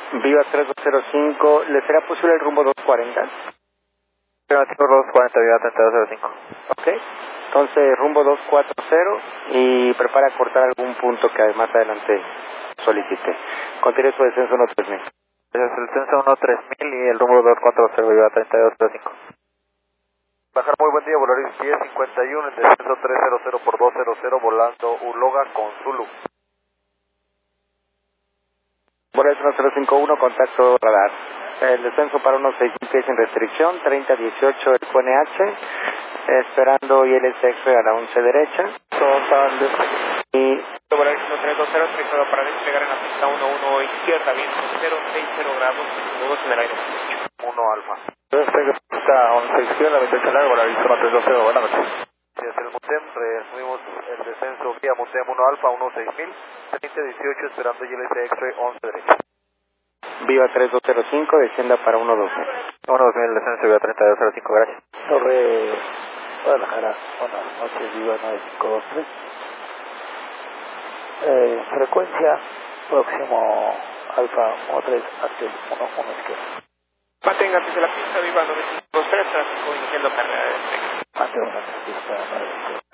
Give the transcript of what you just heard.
Viva 3205, ¿le será posible el rumbo 240? Negativo 240, Viva 3205. Ok, entonces rumbo 240 y prepara cortar algún punto que más adelante solicite. Continúe su descenso 13000. Es el descenso 13000 y el rumbo 240, Viva 3205. Bajar, muy buen día, Volaris 1051, el descenso 300 por 200, volando Uloga con Zulu. Volaris 1051, contacto radar. El descenso para unos 6.000 pies sin restricción, 3018 el QNH, esperando ILSX a la 11 derecha. Total. Y Volaris 1320, autorizado para despegar en la pista 11 izquierda, viento 060 grados, nudos en el aire. 1 alfa. Pista 11 izquierda, 28 largo, Volaris 1320, buenas noches. Hacia el Mutem, resumimos el descenso vía Mutem 1 alfa, 16000, 3018 esperando ILS X-Ray 11 derecha. Viva 3205, descienda para 112. 12000, el descenso vía 3205, gracias. Torre Guadalajara, buenas noches, Viva 9523. Frecuencia próximo Alfa 13 Artel 11 izquierda. Manténgase de la pista, Viva 9523, tráfico iniciando carrera de despegue. Ante una pista 95.